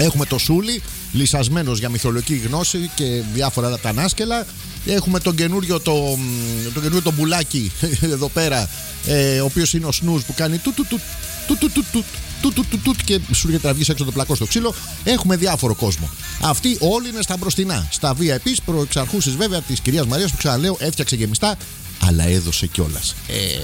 Έχουμε το Σούλι, λυσασμένος για μυθολογική γνώση και διάφορα άλλα τα νάσκελα. Έχουμε τον καινούριο το μπουλάκι εδώ πέρα, ο οποίος είναι ο Σνούς που κάνει και σου έρχεται να βγεις έξω το πλακό στο ξύλο. Έχουμε διάφορο κόσμο. Αυτοί όλοι είναι στα μπροστινά. Στα VIPs, προεξαρχούσης βέβαια της κυρίας Μαρίας που ξαναλέω έφτιαξε γεμιστά, αλλά έδωσε κιόλας.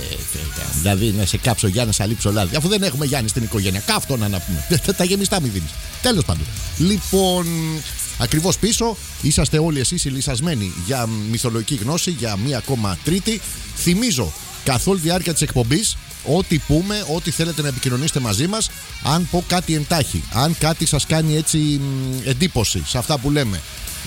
Δηλαδή να σε κάψω Γιάννη, αλείψω λάδι. Αφού δεν έχουμε Γιάννη στην οικογένεια, κάφτωνα να πούμε. Τα γεμιστά μη δίνεις. Τέλος πάντων. Λοιπόν, ακριβώς πίσω είσαστε όλοι εσείς οι λυσασμένοι για μυθολογική γνώση για μία ακόμα Τρίτη. Θυμίζω καθ' όλη τη διάρκεια της εκπομπής, ό,τι πούμε, ό,τι θέλετε να επικοινωνήσετε μαζί μας, αν πω κάτι εντάχει, αν κάτι σας κάνει έτσι εντύπωση σε αυτά που λέμε,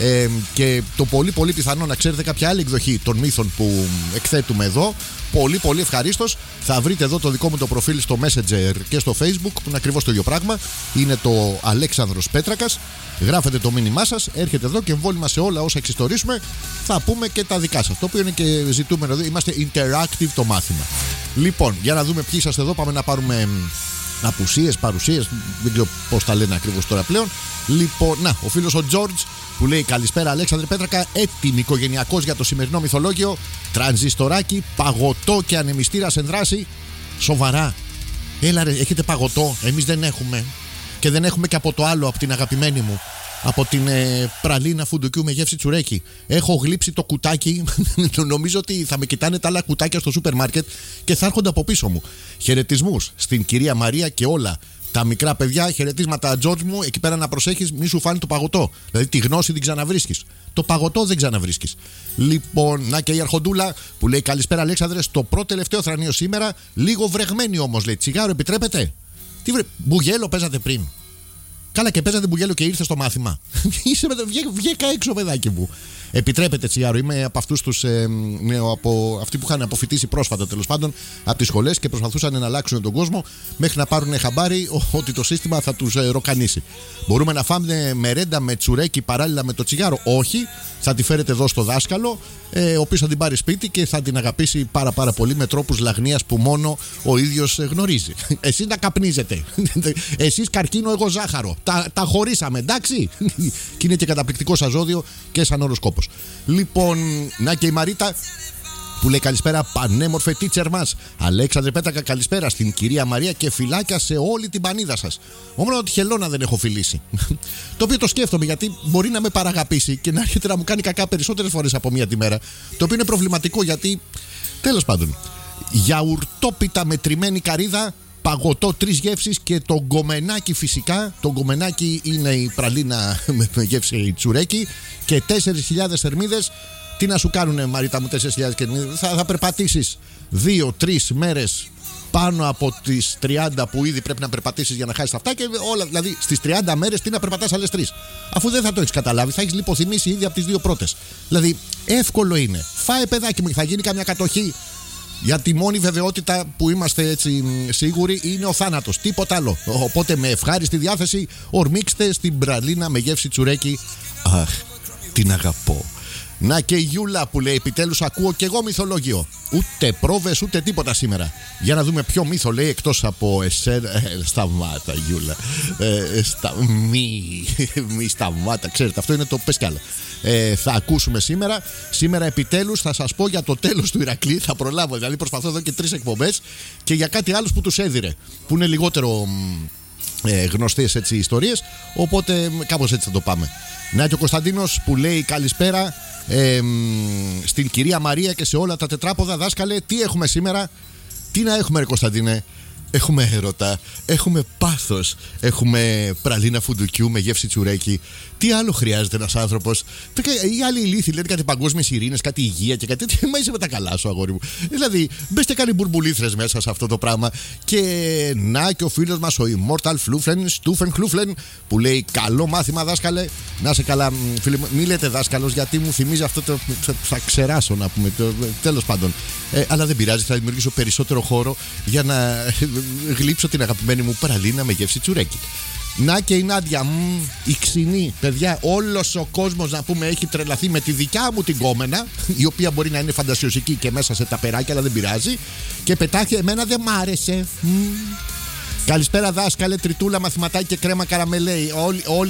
και το πολύ πολύ πιθανό να ξέρετε κάποια άλλη εκδοχή των μύθων που εκθέτουμε εδώ, πολύ πολύ ευχαρίστως θα βρείτε εδώ το δικό μου το προφίλ στο Messenger και στο Facebook που είναι ακριβώς το ίδιο πράγμα. Είναι το Αλέξανδρος Πέτρακας. Γράφετε το μήνυμά σας, έρχεται εδώ και εμβόλυμα σε όλα όσα εξιστορήσουμε θα πούμε και τα δικά σας. Το οποίο είναι και ζητούμενο εδώ. Είμαστε interactive το μάθημα. Λοιπόν, για να δούμε ποιοι είσαστε εδώ, πάμε να πάρουμε απουσίες, παρουσίες, δεν ξέρω πώς τα λένε ακριβώς τώρα πλέον. Λοιπόν, να, ο φίλος ο George που λέει καλησπέρα Αλέξανδρε Πέτρακα, έτοιμη οικογενειακός για το σημερινό μυθολόγιο. Τρανζιστοράκι, παγωτό και ανεμιστήρας εν δράση. Σοβαρά. Έλα ρε, έχετε παγωτό, εμείς δεν έχουμε. Και δεν έχουμε και από το άλλο, από την αγαπημένη μου. Από την πραλίνα φουντουκιού με γεύση τσουρέκι. Έχω γλύψει το κουτάκι. Νομίζω ότι θα με κοιτάνε τα άλλα κουτάκια στο σούπερ μάρκετ και θα έρχονται από πίσω μου. Χαιρετισμούς στην κυρία Μαρία και όλα τα μικρά παιδιά. Χαιρετίσματα, Τζόρτζ μου. Εκεί πέρα να προσέχεις, μη σου φάνει το παγωτό. Δηλαδή τη γνώση την ξαναβρίσκεις. Το παγωτό δεν ξαναβρίσκεις. Λοιπόν, να και η Αρχοντούλα που λέει καλησπέρα Αλέξανδρε. Στο πρώτο τελευταίο θρανείο σήμερα. Λίγο βρεγμένη όμως λέει. Τσιγάρο επιτρέπετε? Τι μπουγέλο παίζατε πριν? Καλά και παίζατε μπουγέλο και ήρθε στο μάθημα. Βγήκα έξω, παιδάκι μου. Επιτρέπεται τσιγάρο. Είμαι από αυτούς τους. Από αυτοί που είχαν αποφοιτήσει πρόσφατα τέλος πάντων από τις σχολές και προσπαθούσαν να αλλάξουν τον κόσμο μέχρι να πάρουν χαμπάρι ότι το σύστημα θα τους ροκανίσει. Μπορούμε να φάμε μερέντα με τσουρέκι παράλληλα με το τσιγάρο? Όχι. Θα τη φέρετε εδώ στο δάσκαλο, ο οποίος θα την πάρει σπίτι και θα την αγαπήσει πάρα πολύ με τρόπους λαγνίας που μόνο ο ίδιος γνωρίζει. Εσείς να καπνίζετε. Εσείς καρκίνο, εγώ ζάχαρο. Τα χωρίσαμε, εντάξει. Και είναι και καταπληκτικό σαν ζώδιο και σαν οροσκόπος. Λοιπόν, να και η Μαρίτα που λέει καλησπέρα πανέμορφε teacher μας Αλέξανδρε Πέτρακα, καλησπέρα στην κυρία Μαρία και φυλάκια σε όλη την πανίδα σας. Μόνο τη χελώνα δεν έχω φιλήσει. Το οποίο το σκέφτομαι γιατί μπορεί να με παραγαπήσει και να έρχεται να μου κάνει κακά περισσότερες φορές από μία τη μέρα. Το οποίο είναι προβληματικό γιατί τέλος πάντων γιαουρτόπιτα με τριμμένη καρύδα, παγωτό 3 γεύσεις και το γκομενάκι φυσικά. Το γκομενάκι είναι η πραλίνα με γεύση τσουρέκι και 4.000 θερμίδες. Τι να σου κάνουνε Μαρίτα μου 4.000 θερμίδες? Θα περπατήσεις 2-3 μέρες πάνω από τις 30 που ήδη πρέπει να περπατήσεις για να χάσεις αυτά και όλα. Δηλαδή στις 30 μέρες τι να περπατάς άλλες 3? Αφού δεν θα το έχεις καταλάβει, θα έχεις λιποθυμήσει ήδη από τις 2 πρώτες. Δηλαδή εύκολο είναι. Φάε παιδάκι μου, θα γίνει καμιά κατοχή. Για τη μόνη βεβαιότητα που είμαστε έτσι σίγουροι είναι ο θάνατος. Τίποτα άλλο. Οπότε με ευχάριστη διάθεση ορμήξτε στην πραλίνα με γεύση τσουρέκι. Αχ, την αγαπώ. Να και η Γιούλα που λέει επιτέλους ακούω και εγώ μυθολόγιο. Ούτε πρόβες ούτε τίποτα σήμερα. Για να δούμε ποιο μύθο λέει εκτός από εσένα. Σταμάτα Γιούλα. Μη σταμάτα. Ξέρετε αυτό είναι το πες κι άλλα. Θα ακούσουμε σήμερα. Σήμερα επιτέλους θα σας πω για το τέλος του Ηρακλή. Θα προλάβω, δηλαδή προσπαθώ εδώ και 3 εκπομπές και για κάτι άλλο που τους έδιρε. Που είναι λιγότερο γνωστές έτσι ιστορίες. Οπότε κάπως έτσι θα το πάμε. Να και ο Κωνσταντίνος που λέει καλησπέρα στην κυρία Μαρία και σε όλα τα τετράποδα. Δάσκαλε, τι έχουμε σήμερα? Τι να έχουμε ρε Κωνσταντίνε? Έχουμε έρωτα, έχουμε πάθος, έχουμε πραλίνα φουντουκιού με γεύση τσουρέκι. Τι άλλο χρειάζεται ένας άνθρωπος? Οι άλλοι ηλίθιοι λένε κάτι παγκόσμιες ειρήνες, κάτι υγεία και κάτι τέτοιο. Μα είσαι με τα καλά σου, αγόρι μου. Δηλαδή, μπες και κάνει μπουρμπουλήθρες μέσα σε αυτό το πράγμα. Και να και ο φίλος μας, ο Immortal Stúfen Klúflen, που λέει καλό μάθημα, δάσκαλε. Να σε καλά, φίλε μου. Μη λέτε δάσκαλος, γιατί μου θυμίζει αυτό το. Θα ξεράσω να πούμε. Τέλος πάντων. Αλλά δεν πειράζει, θα δημιουργήσω περισσότερο χώρο για να γλύψω την αγαπημένη μου πραλίνα με γεύση τσουρέκι. Να και η Νάντια, η ξινή. Παιδιά, όλος ο κόσμος να πούμε έχει τρελαθεί με τη δικιά μου την κόμενα, η οποία μπορεί να είναι φαντασιωσική και μέσα σε ταπεράκια, αλλά δεν πειράζει. Και πετάχει, εμένα δεν μ' άρεσε. Καλησπέρα, δάσκαλε, τριτούλα, μαθηματάκι και κρέμα καραμελέη. Όλοι